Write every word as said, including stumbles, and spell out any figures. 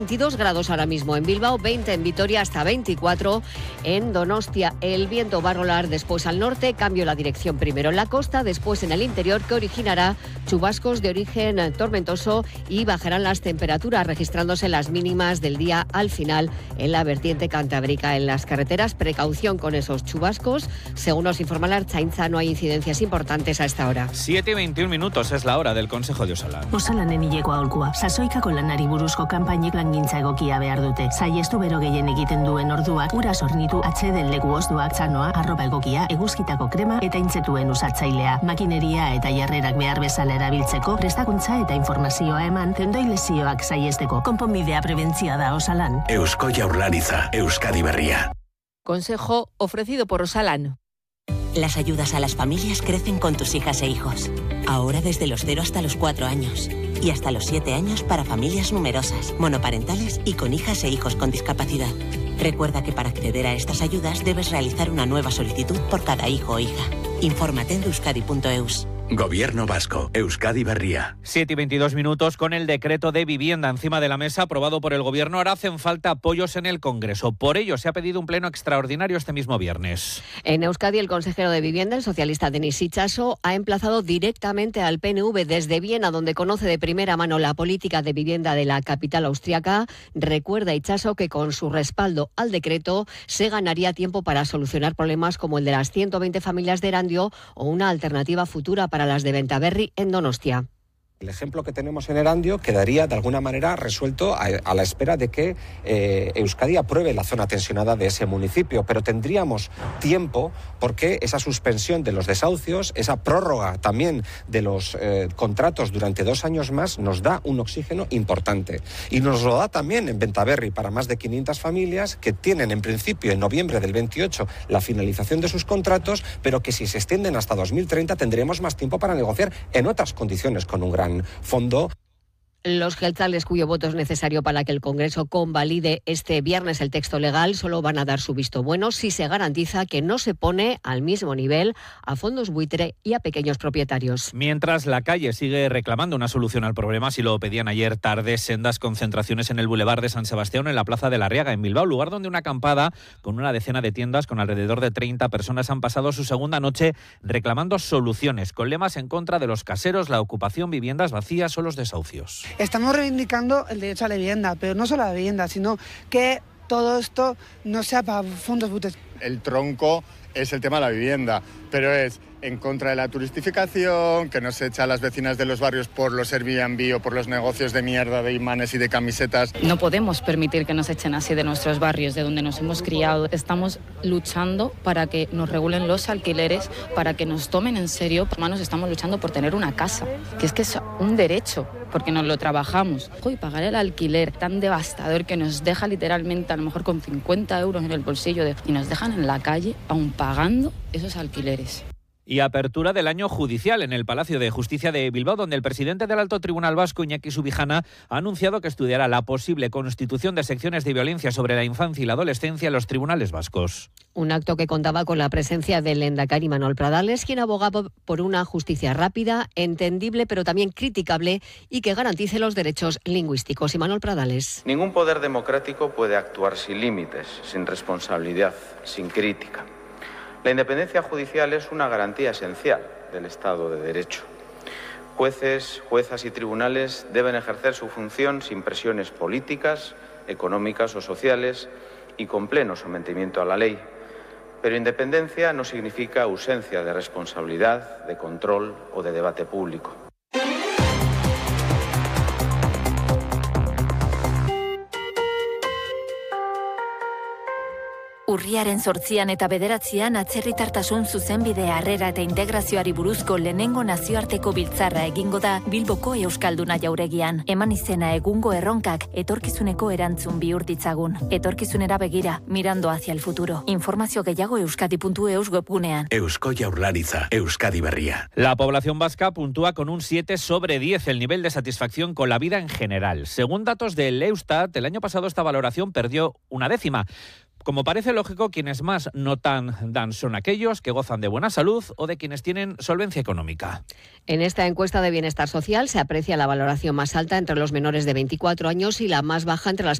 veintidós grados ahora mismo en Bilbao, veinte en Vitoria, hasta veinticuatro en Donostia. El viento va a rolar después al norte, cambio la dirección primero en la costa, después en el interior, que originará chubascos de origen tormentoso y bajarán las temperaturas, registrándose las mínimas del día al final en la vertiente cantábrica. En las carreteras, precaución con esos chubascos. Según nos informa la Ertzaintza, no hay incidencias importantes a esta hora. siete y veintiún minutos es la hora del Consejo de Osalan. Osalanen hileko aholkua, sasoikako lanari buruzko kanpainek langintza egokia behar dute. Saiestu bero gehien egiten duen orduak, ura sornitu, atxeden leku ozduak, txanoa, arropa egokia, eguzkitako krema eta intzetuen usatzailea. Makineria eta jarrerak behar bezala erabiltzeko, prestakuntza eta informazioa eman, tendoi lesioak saiesteko. Konponbidea prebentzia da Osalan. Eusko Jaurlaritza, Euskadi Berria. Consejo ofrecido por Osalan. Las ayudas a las familias crecen con tus hijas e hijos. Ahora desde los cero hasta los cuatro años. Y hasta los siete años para familias numerosas, monoparentales y con hijas e hijos con discapacidad. Recuerda que para acceder a estas ayudas debes realizar una nueva solicitud por cada hijo o hija. Infórmate en euskadi punto eus. Gobierno Vasco, Euskadi Berria. siete y veintidós minutos. Con el decreto de vivienda encima de la mesa aprobado por el Gobierno, ahora hacen falta apoyos en el Congreso. Por ello se ha pedido un pleno extraordinario este mismo viernes. En Euskadi, el consejero de Vivienda, el socialista Denis Itxaso, ha emplazado directamente al P N V desde Viena, donde conoce de primera mano la política de vivienda de la capital austriaca. Recuerda Itxaso que con su respaldo al decreto se ganaría tiempo para solucionar problemas como el de las ciento veinte familias de Erandio o una alternativa futura para las de Bentaberri en Donostia. El ejemplo que tenemos en Erandio quedaría de alguna manera resuelto a, a la espera de que eh, Euskadi apruebe la zona tensionada de ese municipio, pero tendríamos tiempo porque esa suspensión de los desahucios, esa prórroga también de los eh, contratos durante dos años más nos da un oxígeno importante y nos lo da también en Bentaberri para más de quinientas familias que tienen en principio en noviembre del veintiocho la finalización de sus contratos, pero que si se extienden hasta dos mil treinta tendremos más tiempo para negociar en otras condiciones con un gran fondo. Los jeltzales, cuyo voto es necesario para que el Congreso convalide este viernes el texto legal, solo van a dar su visto bueno si se garantiza que no se pone al mismo nivel a fondos buitre y a pequeños propietarios. Mientras la calle sigue reclamando una solución al problema, si lo pedían ayer tarde, sendas concentraciones en el Boulevard de San Sebastián o en la Plaza de la Riaga, en Bilbao, lugar donde una acampada con una decena de tiendas con alrededor de treinta personas han pasado su segunda noche reclamando soluciones, con lemas en contra de los caseros, la ocupación, viviendas vacías o los desahucios. Estamos reivindicando el derecho a la vivienda, pero no solo a la vivienda, sino que todo esto no sea para fondos buitres. El tronco es el tema de la vivienda, pero es en contra de la turistificación, que nos echa a las vecinas de los barrios por los Airbnb o por los negocios de mierda de imanes y de camisetas. No podemos permitir que nos echen así de nuestros barrios, de donde nos hemos criado. Estamos luchando para que nos regulen los alquileres, para que nos tomen en serio. Hermanos, estamos luchando por tener una casa, que es que es un derecho, porque nos lo trabajamos. Y pagar el alquiler tan devastador que nos deja literalmente a lo mejor con cincuenta euros en el bolsillo de, y nos dejan en la calle aún pagando esos alquileres. Y apertura del año judicial en el Palacio de Justicia de Bilbao, donde el presidente del Alto Tribunal Vasco, Iñaki Subijana, ha anunciado que estudiará la posible constitución de secciones de violencia sobre la infancia y la adolescencia en los tribunales vascos. Un acto que contaba con la presencia del lehendakari Manuel Pradales, quien abogaba por una justicia rápida, entendible, pero también criticable y que garantice los derechos lingüísticos. Y Manuel Pradales. Ningún poder democrático puede actuar sin límites, sin responsabilidad, sin crítica. La independencia judicial es una garantía esencial del Estado de Derecho. Jueces, juezas y tribunales deben ejercer su función sin presiones políticas, económicas o sociales y con pleno sometimiento a la ley. Pero independencia no significa ausencia de responsabilidad, de control o de debate público. Urriaren zortzian eta bederatzian atzerritartasun zuzenbide harrera eta integrazioari buruzko lehenengo nazioarteko biltzarra egingo da Bilboko Euskalduna jauregian. Eman izena egungo erronkak etorkizuneko erantzun bihur ditzagun. Etorkizunera begira, mirando hacia el futuro. Informazio gehiago euskadi puntu eus webgunean. Eusko Jaurlaritza, Euskadi Berria. La población vasca puntúa con un siete sobre diez el nivel de satisfacción con la vida en general. Según datos del Eustat, el año pasado esta valoración perdió una décima. como parece lógico, quienes más notan dan son aquellos que gozan de buena salud o de quienes tienen solvencia económica. En esta encuesta de bienestar social se aprecia la valoración más alta entre los menores de veinticuatro años y la más baja entre las